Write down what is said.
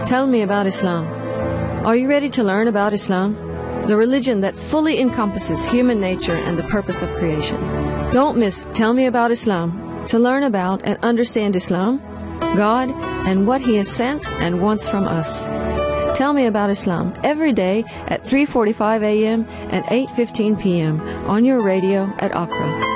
Tell me about Islam. Are you ready to learn about Islam? The religion that fully encompasses human nature and the purpose of creation. Don't miss Tell Me About Islam to learn about and understand Islam, God, and what He has sent and wants from us. Tell Me About Islam every day at 3:45 a.m. and 8:15 p.m. on your radio at Accra.